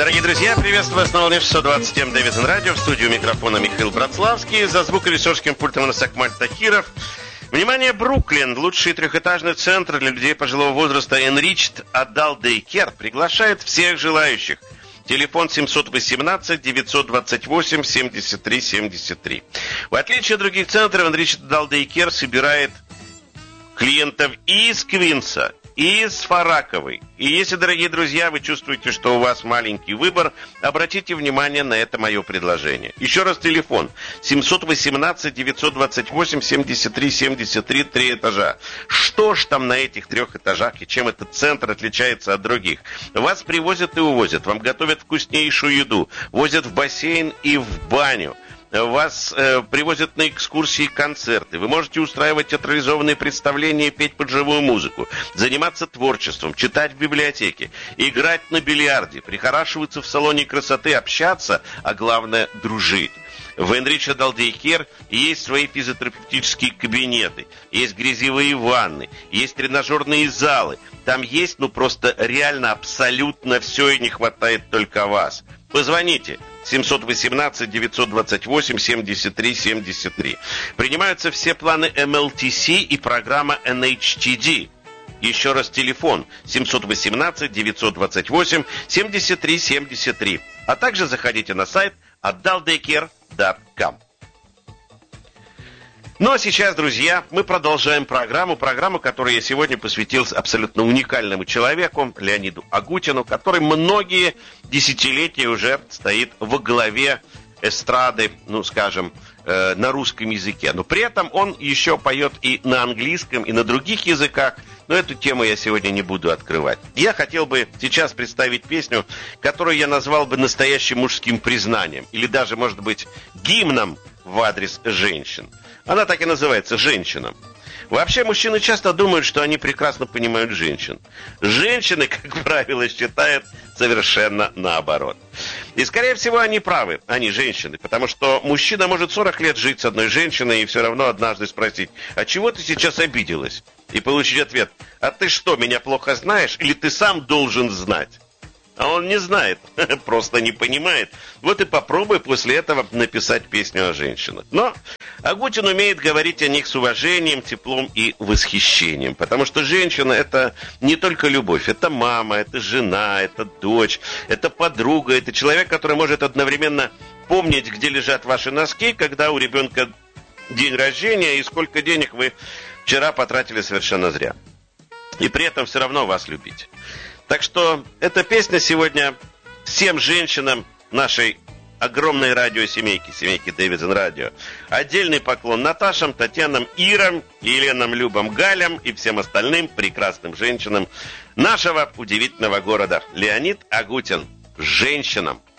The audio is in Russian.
Дорогие друзья, приветствую вас на волне 627 Дэвидсон Радио. В студию микрофона Михаил Братславский. За звукорежиссерским пультом Насакмаль Тахиров. Внимание, Бруклин, лучший трехэтажный центр для людей пожилого возраста Enriched Adult Daycare, приглашает всех желающих. Телефон 718-928-73-73. В отличие от других центров, Enriched Adult Daycare собирает клиентов и из Квинса, и из Фараковой. И если, дорогие друзья, вы чувствуете, что у вас маленький выбор, обратите внимание на это мое предложение. Еще раз телефон 718-928-73-73, 3 этажа. Что ж там на этих 3 этажах и чем этот центр отличается от других? Вас привозят и увозят, вам готовят вкуснейшую еду, возят в бассейн и в баню. Вас привозят на экскурсии и концерты. Вы можете устраивать театрализованные представления, петь под живую музыку, заниматься творчеством, читать в библиотеке, играть на бильярде, прихорашиваться в салоне красоты, общаться, а главное – дружить. В Enriched Adult Daycare есть свои физиотерапевтические кабинеты, есть грязевые ванны, есть тренажерные залы. Там есть, просто реально абсолютно все, и не хватает только вас. Позвоните. 718-928-73-73. Принимаются все планы MLTC и программа NHTD. Еще раз телефон 718-928-73-73. А также заходите на сайт adultdaycare.com. Ну а сейчас, друзья, мы продолжаем программу, которую я сегодня посвятил абсолютно уникальному человеку, Леониду Агутину, который многие десятилетия уже стоит во главе эстрады, на русском языке. Но при этом он еще поет и на английском, и на других языках, но эту тему я сегодня не буду открывать. Я хотел бы сейчас представить песню, которую я назвал бы настоящим мужским признанием, или даже, может быть, гимном в адрес женщин. Она так и называется «Женщина». Вообще, мужчины часто думают, что они прекрасно понимают женщин. Женщины, как правило, считают совершенно наоборот. И, скорее всего, они правы, они женщины, потому что мужчина может 40 лет жить с одной женщиной и все равно однажды спросить: «А чего ты сейчас обиделась?» И получить ответ: «А ты что, меня плохо знаешь, или ты сам должен знать?» А он не знает, просто не понимает. Вот и попробуй после этого написать песню о женщинах. Но Агутин умеет говорить о них с уважением, теплом и восхищением. Потому что женщина – это не только любовь. Это мама, это жена, это дочь, это подруга, это человек, который может одновременно помнить, где лежат ваши носки, когда у ребенка день рождения, и сколько денег вы вчера потратили совершенно зря. И при этом все равно вас любить. Так что эта песня сегодня всем женщинам нашей огромной радиосемейки, семейки Дэвидсон Радио. Отдельный поклон Наташам, Татьянам, Ирам, Еленам, Любам, Галям и всем остальным прекрасным женщинам нашего удивительного города. Леонид Агутин. Женщинам.